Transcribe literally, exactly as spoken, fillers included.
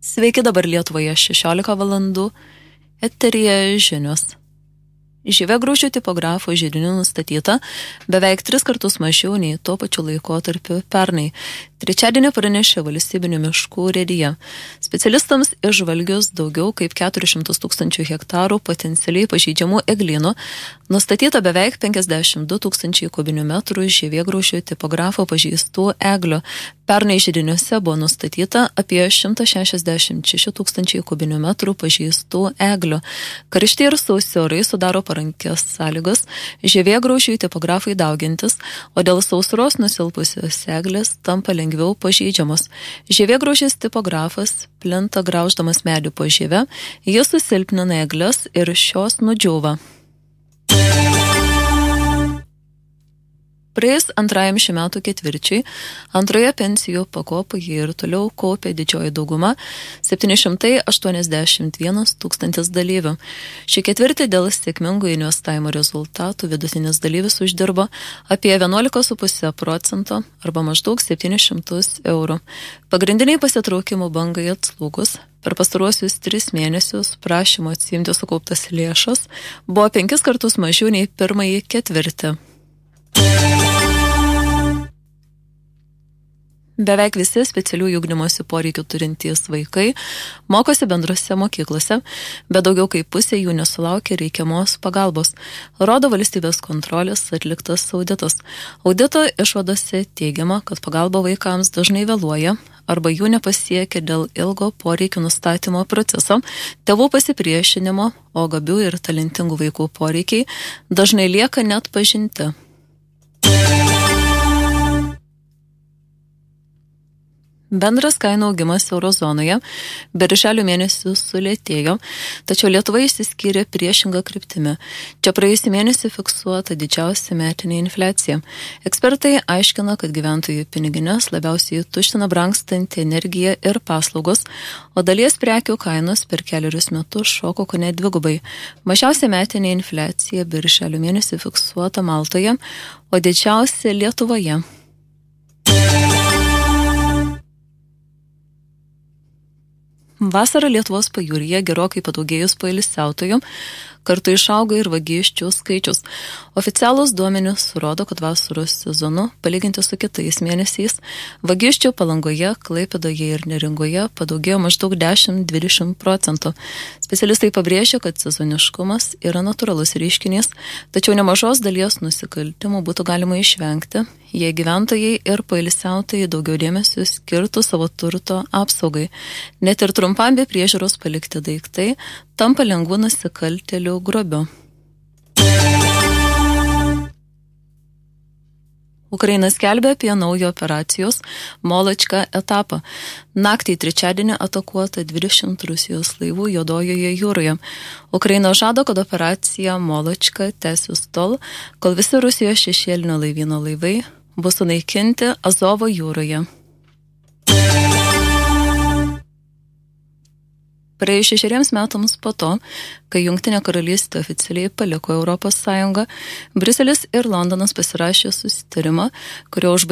Sveiki, dabar Lietuvoje šešiolika valandų, eteryje žinios. Žievėgraužių tipografo židinių nustatyta beveik tris kartus mažiau nei tuo pačiu laikotarpiu pernai. Trečiadienį pranešė valstybinių miškų urėdija. Specialistams išžvalgius daugiau kaip keturis šimtus tūkstančių hektarų potencialiai pažeidžiamų eglynų, nustatyta beveik penkiasdešimt du tūkstančiai kubinių metrų žievėgraužių tipografo pažeistų eglių. Pernai židiniuose buvo nustatyta apie šimtas šešiasdešimt šeši tūkstančiai kubinių metrų pažeistų eglių. Karšti ir sausi orai sudaro parankias sąlygos žievėgraužių tipografai daugintis, o dėl sausros nusilpusios eglės tampa lengviau pažeidžiamos. Žievėgraužis tipografas plinta grauždamas medį po žievę, jis susilpnina egles ir šios nudžiūva. Praėjus antrajam šių metų ketvirčiai, antroje pensijų pakopoje ir toliau kaupė didžioji dauguma septyni šimtai aštuoniasdešimt vienas tūkstantis dalyvių. Šį ketvirtį dėl sėkmingų investavimo rezultatų vidutinis dalyvis uždirbo apie vienuolika su puse procento arba maždaug septynis šimtus eurų. Pagrindiniai pasitraukimų bangai atslūgus. Per pastaruosius tris mėnesius prašymo atsiimti sukauptas lėšas buvo penkis kartus mažiau nei pirmąjį ketvirtį. Beveik visi specialiųjų ugdymosi poreikių turintys vaikai mokosi bendrose mokyklose, bet daugiau kaip pusė jų nesulaukia reikiamos pagalbos, rodo valstybės kontrolės atliktas auditas. Audito išvadose teigiama, kad pagalba vaikams dažnai vėluoja arba jų nepasiekia dėl ilgo poreikių nustatymo proceso, tėvų pasipriešinimo, o gabių ir talentingų vaikų poreikiai dažnai lieka net pažinti. Bendras kainų augimas eurozonoje birželio mėnesį sulėtėjo, tačiau Lietuva išsiskyrė priešingą kryptimį. Čia praėjusį mėnesį fiksuota didžiausia metinė infliacija. Ekspertai aiškina, kad gyventojų piniginės labiausiai tuština brangstanti energija ir paslaugos, o dalies prekių kainos per keliarius metus šoko kone dvigubai. Mažiausia metinė infliacija birželio mėnesį fiksuota Maltoje, o didžiausia Lietuvoje. Vasarą Lietuvos pajūryje gerokai padaugėjus poilsiautojų, kartu išaugo ir vagysčių skaičius. Oficialūs duomenys rodo, kad vasaros sezonu, palyginti su kitais mėnesiais, vagysčių Palangoje, Klaipėdoje ir Neringoje padaugėjo maždaug dešimt iki dvidešimt procentų. Specialistai pabrėžia, kad sezoniškumas yra natūralus reiškinys, tačiau nemažos dalies nusikaltimų būtų galima išvengti, jei gyventojai ir poilsiautojai daugiau dėmesio skirtų savo turto apsaugai. Net ir trumpam be priežiūros palikti daiktai tampa lengvų nusikaltėlių grobiu. Ukraina skelbia apie naują operacijos Moločka etapą. Naktį trečiadienį atakuota dvidešimt Rusijos laivų Juodojoje jūroje. Ukraina žada, kad operacija Moločka tęsis tol, kol visi Rusijos šešėlinio laivyno laivai bus sunaikinti Azovo jūroje. Praėjus šešeriems metams po to, kai Jungtinė karalystė oficialiai paliko Europos Sąjungą, Briuselis ir Londonas pasirašė susitarimą, kurio užbaigė